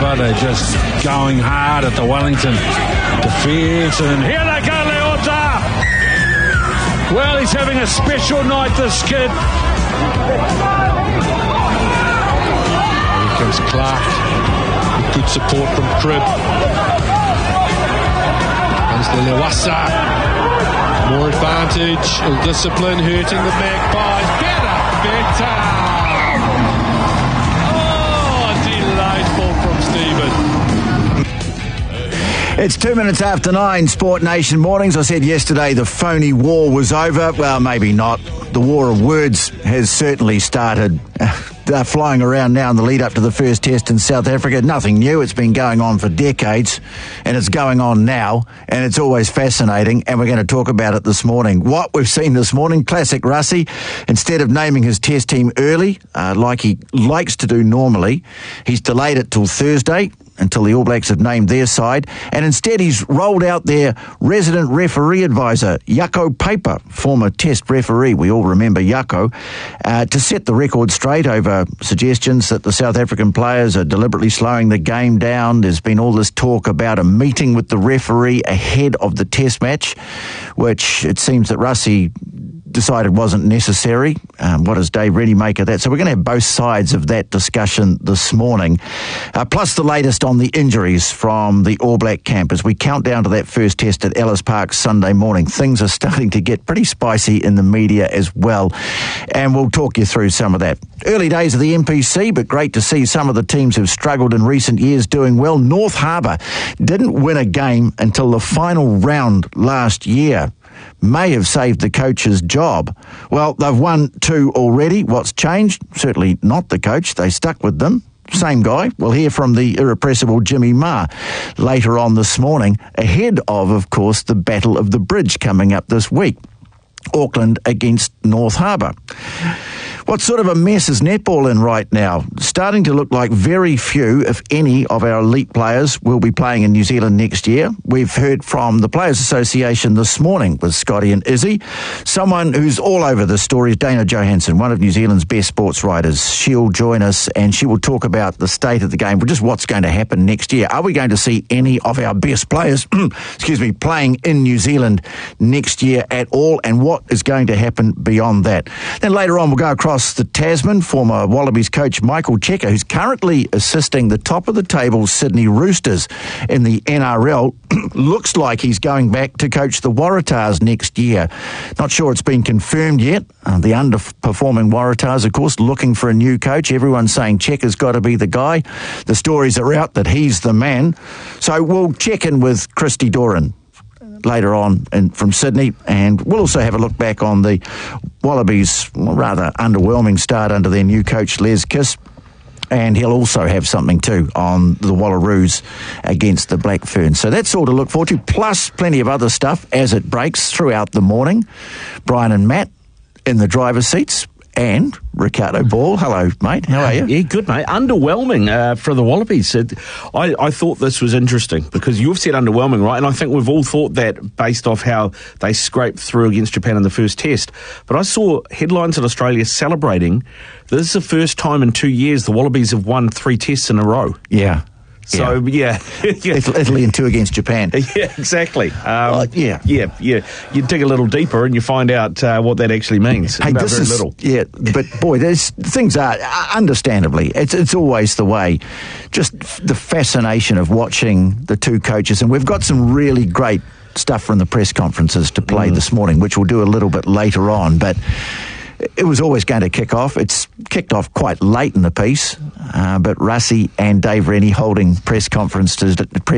God, they're just going hard at the Wellington defence. And here they go, Leota! Well, he's having a special night, this kid. Here comes Clark. Good support from Cribb. Comes the Lewasa. More advantage. Ill discipline hurting the Magpies. Better. Oh, delightful from Stephen. It's 2 minutes after 9, Sport Nation Mornings. I said yesterday the phony war was over. Well, maybe not. The war of words has certainly started. They're flying around now in the lead up to the first test in South Africa. Nothing new. It's been going on for decades, and it's going on now, and it's always fascinating, and we're going to talk about it this morning. What we've seen this morning, classic Russie, instead of naming his test team early, like he likes to do normally, he's delayed it till Thursday, until the All Blacks have named their side, and instead he's rolled out their resident referee advisor, Jaco Peyper, former test referee, we all remember Jaco, to set the record straight over suggestions that the South African players are deliberately slowing the game down. There's been all this talk about a meeting with the referee ahead of the test match, which it seems that Russie decided wasn't necessary. What does Dave Rennie make of that? So we're going to have both sides of that discussion this morning, plus the latest on the injuries from the All Black camp as we count down to that first test at Ellis Park Sunday morning. Things are starting to get pretty spicy in the media as well, and we'll talk you through some of that. Early days of the NPC, but great to see some of the teams who've struggled in recent years doing well. North Harbour didn't win a game until the final round last year. May have saved the coach's job. Well, they've won 2 already. What's changed? Certainly not the coach. They stuck with them. Same guy. We'll hear from the irrepressible Jimmy Maher later on this morning, ahead of course, the Battle of the Bridge coming up this week. Auckland against North Harbour. What sort of a mess is netball in right now? Starting to look like very few, if any, of our elite players will be playing in New Zealand next year. We've heard from the Players Association this morning with Scotty and Izzy. Someone who's all over the story is Dana Johansson, one of New Zealand's best sports writers. She'll join us and she will talk about the state of the game, just what's going to happen next year. Are we going to see any of our best players, playing in New Zealand next year at all, and what is going to happen beyond that? Then later on we'll go across the Tasman, former Wallabies coach Michael Cheika, who's currently assisting the top-of-the-table Sydney Roosters in the NRL. Looks like he's going back to coach the Waratahs next year. Not sure it's been confirmed yet. The underperforming Waratahs, of course, looking for a new coach. Everyone's saying Cheika's got to be the guy. The stories are out that he's the man. So we'll check in with Christy Doran later on from Sydney, and we'll also have a look back on the Wallabies' rather underwhelming start under their new coach Les Kiss, and he'll also have something too on the Wallaroos against the Black Ferns. So that's all to look forward to, plus plenty of other stuff as it breaks throughout the morning. Brian and Matt in the driver's seats, and Ricardo Ball. Hello, mate. How are you? Yeah, good, mate. Underwhelming for the Wallabies. I thought this was interesting because you've said underwhelming, right? And I think we've all thought that based off how they scraped through against Japan in the first test. But I saw headlines in Australia celebrating this is the first time in 2 years the Wallabies have won 3 tests in a row. Yeah. So, yeah. Italy and 2 against Japan. Yeah, exactly. Yeah. You dig a little deeper and you find out what that actually means. Hey, this is little. Yeah, but boy, things are, understandably, it's always the way. Just the fascination of watching the 2 coaches, and we've got some really great stuff from the press conferences to play this morning, which we'll do a little bit later on, but it was always going to kick off. It's kicked off quite late in the piece, but Russie and Dave Rennie holding press conferences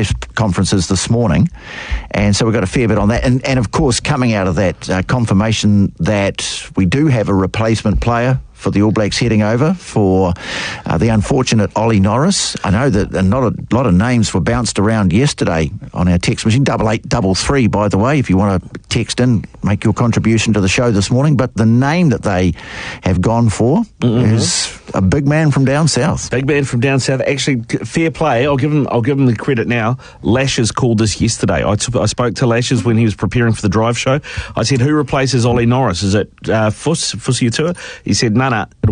this morning, and so we've got a fair bit on that. And of course, coming out of that, confirmation that we do have a replacement player for the All Blacks heading over for the unfortunate Ollie Norris. I know that not a lot of names were bounced around yesterday on our text machine. 8833, by the way, if you want to text in, make your contribution to the show this morning. But the name that they have gone for is a big man from down south. Big man from down south. Actually, fair play. I'll give him the credit now. Lashes called this yesterday. I spoke to Lashes when he was preparing for the drive show. I said, who replaces Ollie Norris? Is it Fusiatua? He said, no.